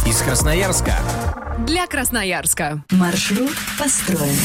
Из Красноярска. Для Красноярска. Маршрут построен.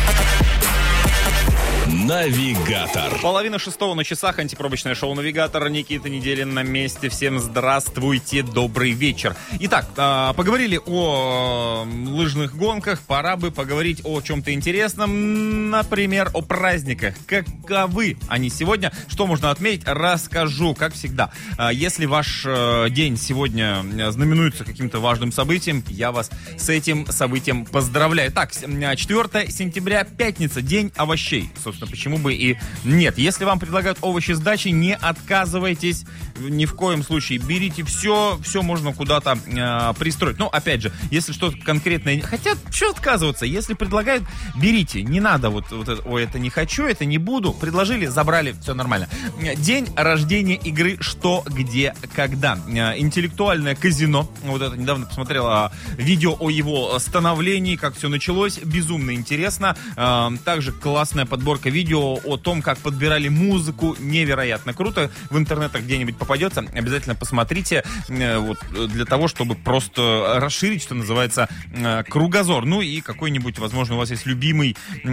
Навигатор. 5:30 на часах. Антипробочное шоу «Навигатор». Никита Неделин на месте. Всем здравствуйте, добрый вечер. Итак, поговорили о лыжных гонках. Пора бы поговорить о чем-то интересном. Например, о праздниках. Каковы они сегодня? Что можно отметить? Расскажу, как всегда. Если ваш день сегодня знаменуется каким-то важным событием, я вас с этим событием поздравляю. Так, 4 сентября, пятница, день овощей. Собственно, почему бы и нет. Если вам предлагают овощи с дачи, не отказывайтесь ни в коем случае. Берите все можно куда-то пристроить. Но, опять же, если что-то конкретное... Хотя, что отказываться? Если предлагают, берите. Не надо ой, это не хочу, это не буду. Предложили, забрали, все нормально. День рождения игры «Что, где, когда». Интеллектуальное казино. Вот это недавно посмотрел видео о его становлении, как все началось. Безумно интересно. Также классная подборка видео о том, как подбирали музыку. Невероятно круто. В интернетах где-нибудь попадется. Обязательно посмотрите. Вот, для того, чтобы просто расширить, что называется, кругозор. Ну и какой-нибудь, возможно, у вас есть любимый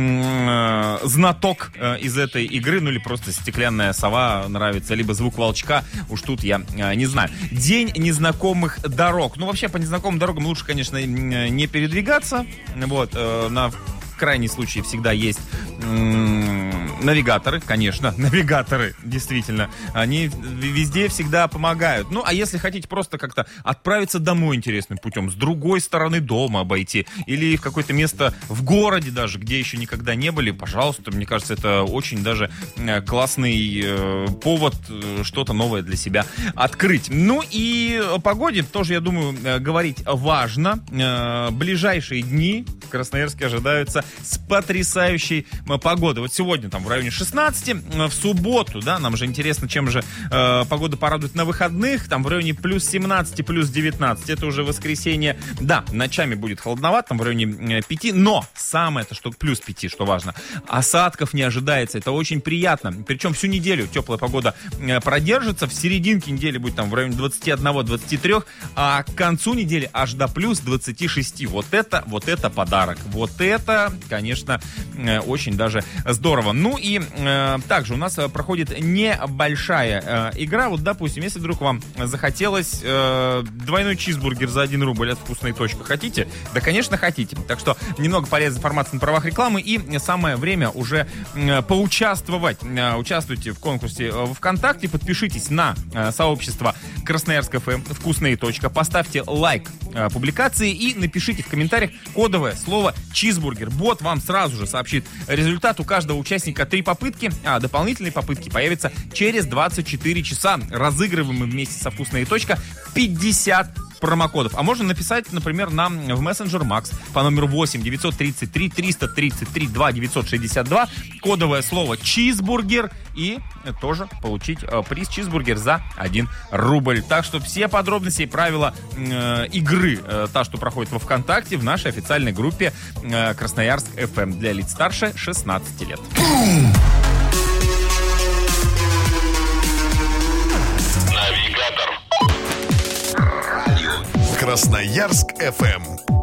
знаток из этой игры. Ну или просто стеклянная сова нравится. Либо звук волчка. Уж тут я не знаю. День незнакомых дорог. Ну вообще по незнакомым дорогам лучше, конечно, не передвигаться. Вот. На крайний случай всегда есть навигаторы, конечно, навигаторы, действительно, они везде всегда помогают. Ну, а если хотите просто как-то отправиться домой интересным путем, с другой стороны дома обойти, или в какое-то место в городе даже, где еще никогда не были, пожалуйста, мне кажется, это очень даже классный повод что-то новое для себя открыть. Ну и о погоде тоже, я думаю, говорить важно. Ближайшие дни в Красноярске ожидаются с потрясающей погодой. Вот сегодня там в районе 16, в субботу, да, нам же интересно, чем же погода порадует на выходных, там в районе плюс 17, плюс 19, это уже воскресенье, да, ночами будет холодновато, там в районе 5, но самое-то, что плюс 5, что важно, осадков не ожидается, это очень приятно, причем всю неделю теплая погода продержится, в серединке недели будет там в районе 21-23, а к концу недели аж до плюс 26, вот это подарок, вот это, конечно, очень даже здорово. Ну и также у нас проходит небольшая игра. Вот, допустим, если вдруг вам захотелось двойной чизбургер за 1 рубль от «Вкусная точка». Хотите? Да, конечно, хотите. Так что немного полезной информации на правах рекламы. И самое время уже поучаствовать. Участвуйте в конкурсе в ВКонтакте. Подпишитесь на сообщество Красноярск ФМ «Вкусная точка». Поставьте лайк публикации и напишите в комментариях кодовое слово «чизбургер». Бот вам сразу же сообщит результат. У каждого участника 3 попытки, а дополнительные попытки появятся через 24 часа. Разыгрываем мы вместе со «Вкусная точка» 50 промокодов. А можно написать, например, нам в мессенджер Макс по номеру 8 933 333 2 962, кодовое слово «чизбургер», и тоже получить приз чизбургер за 1 рубль. Так что все подробности и правила игры, та, что проходит во ВКонтакте, в нашей официальной группе Красноярск ФМ для лиц старше 16 лет. Навигатор. Красноярск ФМ.